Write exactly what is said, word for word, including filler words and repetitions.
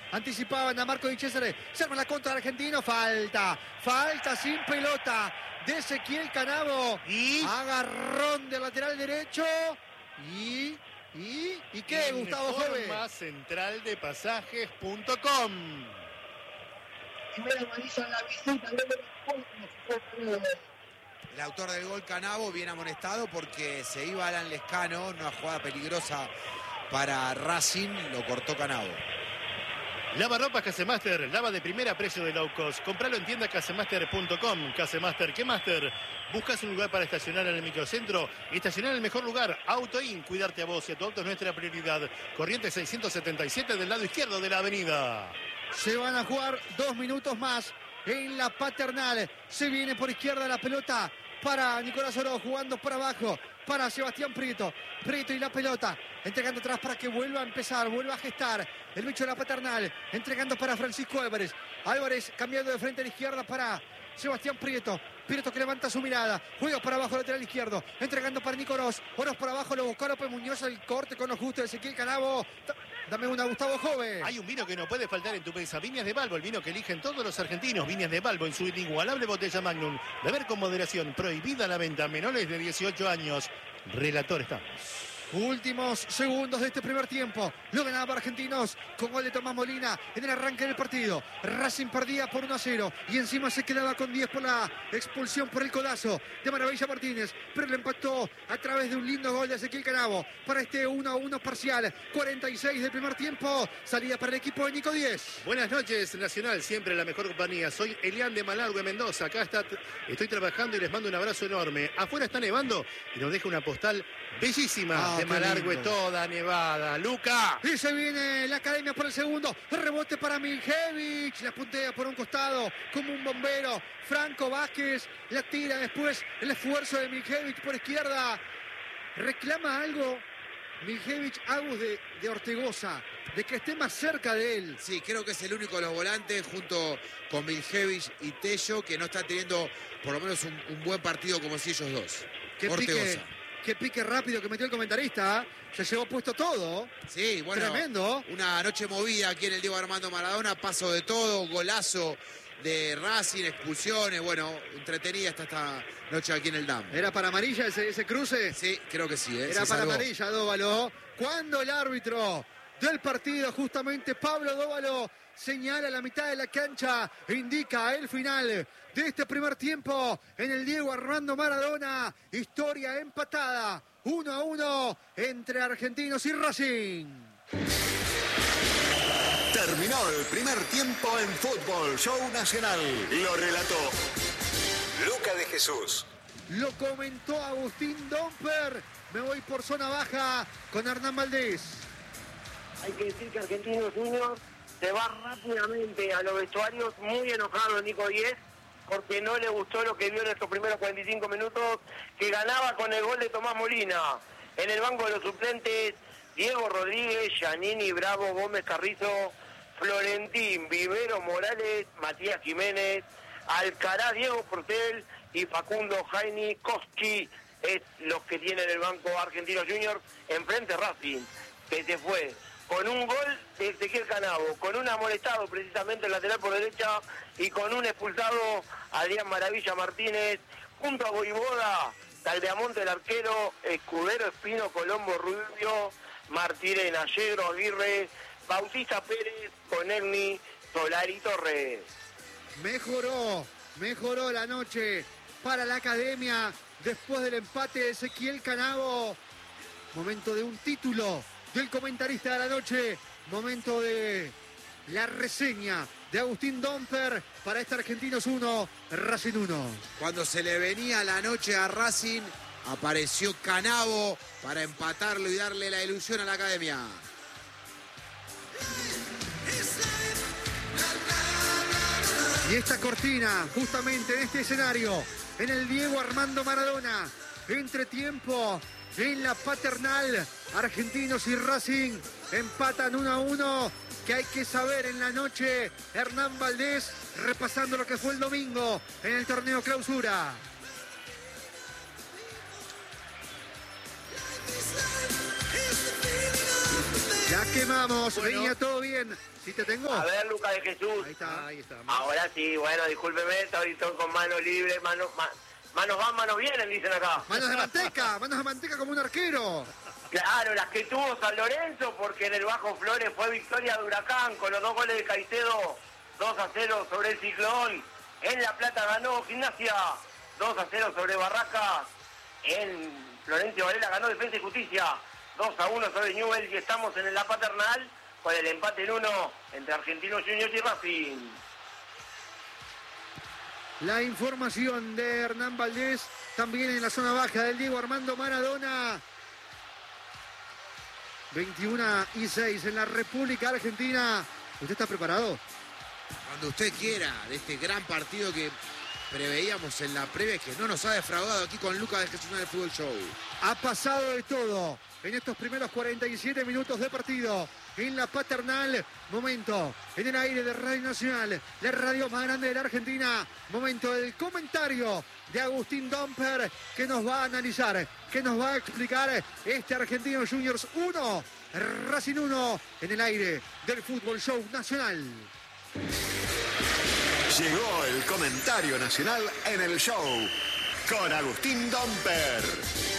Anticipaban a Marco Di Cesare. Se arma la contra argentino. Falta. Falta sin pelota de Ezequiel Canavo. Y agarrón del lateral derecho. Y... ¿Y? ¿Y qué, Gustavo Jove? Informa central de pasajes punto com. Primera amarilla en la visita. El autor del gol, Canavo, bien amonestado porque se iba Alan Lescano, una jugada peligrosa para Racing, lo cortó Canavo. Lava ropas Casemaster, lava de primera, precio de low cost. Compralo en tienda casemaster punto com. Casemaster, ¿qué Master? ¿Buscas un lugar para estacionar en el microcentro? Estacionar en el mejor lugar. AutoIn, cuidarte a vos y a tu auto es nuestra prioridad. Corriente seiscientos setenta y siete del lado izquierdo de la avenida. Se van a jugar dos minutos más en la Paternal. Se viene por izquierda la pelota para Nicolás Oro, jugando por abajo para Sebastián Prieto. Prieto y la pelota, entregando atrás para que vuelva a empezar, vuelva a gestar el bicho de la Paternal, entregando para Francisco Álvarez. Álvarez cambiando de frente a la izquierda para Sebastián Prieto. Prieto que levanta su mirada, juega para abajo, lateral izquierdo, entregando para Nico Oroz. Oroz por abajo, lo buscó López Muñoz, el corte con los justos de Ezequiel Canavo. Dame una, Gustavo Jove. Hay un vino que no puede faltar en tu mesa. Viñas de Balbo, el vino que eligen todos los argentinos. Viñas de Balbo en su inigualable botella Magnum. Beber con moderación. Prohibida la venta a menores de dieciocho años. Relator estamos. Últimos segundos de este primer tiempo. Lo ganaba Argentinos con gol de Tomás Molina en el arranque del partido. Racing perdía por uno a cero y encima se quedaba con diez por la expulsión por el codazo de Maravilla Martínez. Pero le empató a través de un lindo gol de Ezequiel Canavo para este uno a uno parcial. cuarenta y seis del primer tiempo. Salida para el equipo de Nico Díez. Buenas noches, Nacional. Siempre la mejor compañía. Soy Elian de Malargüe, Mendoza. Acá está, estoy trabajando y les mando un abrazo enorme. Afuera está nevando y nos deja una postal bellísima. Ah, de Malargüe, toda nevada. Luca. Y se viene la academia por el segundo. Rebote para Miljevich. La puntea por un costado como un bombero. Franco Vázquez la tira después. El esfuerzo de Miljevich por izquierda. Reclama algo Miljevich Agus de, de Ortegoza, de que esté más cerca de él. Sí, creo que es el único de los volantes junto con Miljevich y Tello que no está teniendo por lo menos un, un buen partido como si ellos dos. Que pique, que pique rápido que metió el comentarista. Se llevó puesto todo. Sí, bueno. Tremendo. Una noche movida aquí en el Diego Armando Maradona. Paso de todo, golazo de Racing, expulsiones. Bueno, entretenida está esta noche aquí en el D A M. ¿Era para amarilla ese, ese cruce? Sí, creo que sí. ¿eh? Era Se para salvó. amarilla, Dóvalo. Cuando el árbitro del partido, justamente Pablo Dóvalo, señala la mitad de la cancha e indica el final de este primer tiempo en el Diego Armando Maradona. Historia empatada, uno a uno entre Argentinos y Racing. Terminó el primer tiempo en Fútbol Show Nacional. Lo relató Luca de Jesús. Lo comentó Agustín Domper. Me voy por zona baja con Hernán Valdés. Hay que decir que Argentinos Juniors se va rápidamente a los vestuarios, muy enojado Nico Díez, porque no le gustó lo que vio en estos primeros cuarenta y cinco minutos, que ganaba con el gol de Tomás Molina. En el banco de los suplentes, Diego Rodríguez, Giannini, Bravo, Gómez Carrizo, Florentín, Vivero Morales, Matías Jiménez, Alcaraz, Diego Portel y Facundo Jaini Koski, es los que tienen el banco Argentinos Juniors. Enfrente Racing, que se fue con un gol de Ezequiel Canavo, con un amonestado precisamente el lateral por derecha y con un expulsado Adrián Maravilla Martínez, junto a Voivoda, Taldeamonte el arquero, Escudero, Espino, Colombo, Rubio, Martirena, Yegro, Aguirre, Bautista Pérez, Conegni, Solari, Torres. Mejoró, mejoró la noche para la academia después del empate de Ezequiel Canavo. Momento de un título del comentarista de la noche. Momento de la reseña de Agustín Domper para este Argentinos uno, Racing uno. Cuando se le venía la noche a Racing, apareció Canavo para empatarlo y darle la ilusión a la academia. Y esta cortina, justamente en este escenario, en el Diego Armando Maradona, entretiempo en la Paternal, Argentinos y Racing empatan uno a uno. Que hay que saber en la noche, Hernán Valdés repasando lo que fue el domingo en el torneo Clausura. La quemamos. Bueno. Venía todo bien. ¿Sí te tengo? A ver, Lucas de Jesús. Ahí está, ahí está. Ahora sí, bueno, discúlpeme, estoy con mano libre, mano, ma- manos van, manos vienen, dicen acá. Manos de manteca, manos de manteca como un arquero. Claro, las que tuvo San Lorenzo, porque en el Bajo Flores fue victoria de Huracán con los dos goles de Caicedo, dos a cero sobre el Ciclón. En La Plata ganó Gimnasia, dos a cero sobre Barracas. En Florencio Varela ganó Defensa y Justicia, dos a uno sobre Newell. Y estamos en la Paternal con el empate en uno entre Argentinos Juniors y Racing. La información de Hernán Valdés, también en la zona baja del Diego Armando Maradona. veintiuno y seis en la República Argentina. ¿Usted está preparado? Cuando usted quiera, de este gran partido que preveíamos en la previa, que no nos ha defraudado aquí con Lucas de Jesús en el Fútbol Show. Ha pasado de todo en estos primeros cuarenta y siete minutos de partido. En la Paternal, momento en el aire de Radio Nacional, la radio más grande de la Argentina. Momento del comentario de Agustín Domper, que nos va a analizar, que nos va a explicar este Argentinos Juniors uno, Racing uno, en el aire del Fútbol Show Nacional. Llegó el comentario nacional en el show con Agustín Domper.